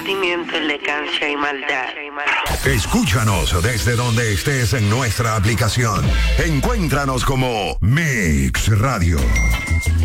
sentimiento, elegancia y maldad. Escúchanos desde donde estés en nuestra aplicación. Encuéntranos como Mix Radio.